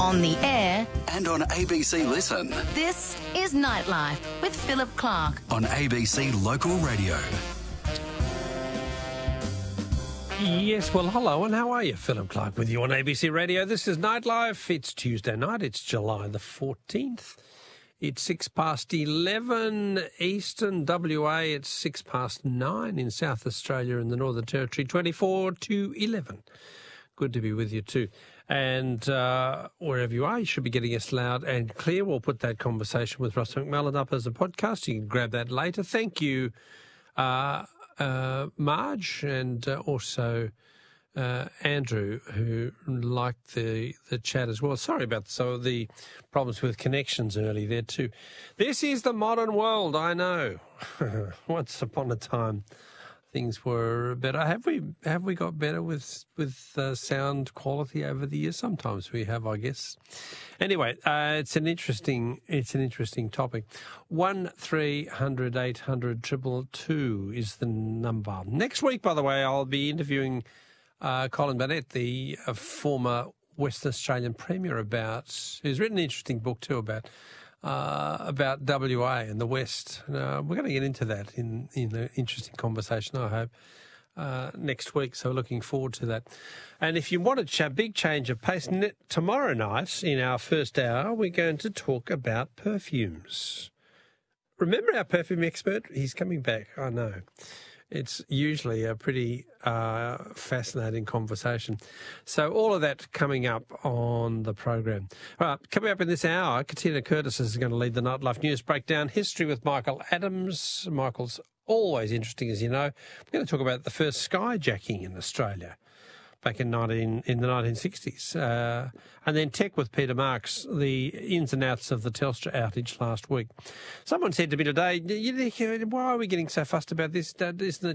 On the air and on ABC Listen. This is Nightlife with Philip Clark on ABC Local Radio. Yes, well, hello, and how are you? Philip Clark with you on ABC Radio. This is Nightlife. It's Tuesday night. It's July the 14th. It's 11 Eastern WA. It's 9 in South Australia and the Northern Territory, 24 to 11. Good to be with you too. And wherever you are, you should be getting us loud and clear. We'll put that conversation with Ross McMullen up as a podcast. You can grab that later. Thank you, Marge, and also Andrew, who liked the chat as well. Sorry about some of the problems with connections early there too. This is the modern world, I know. Once upon a time, things were better. Have we got better with sound quality over the years? Sometimes we have, I guess. Anyway, it's an interesting topic. 1300 800 222 is the number. Next week, by the way, I'll be interviewing Colin Burnett, the former Western Australian Premier, who's written an interesting book too about WA and the West. We're going to get into that in an interesting conversation, I hope, next week. So looking forward to that. And if you want a big change of pace, tomorrow night in our first hour, we're going to talk about perfumes. Remember our perfume expert? He's coming back, I know. It's usually a pretty fascinating conversation. So all of that coming up on the program. All right, coming up in this hour, Katina Curtis is going to lead the Nightlife News Breakdown. History with Michael Adams. Michael's always interesting, as you know. We're going to talk about the first skyjacking in Australia back in the 1960s. And then Tech with Peter Marks, the ins and outs of the Telstra outage last week. Someone said to me today, why are we getting so fussed about this? Isn't it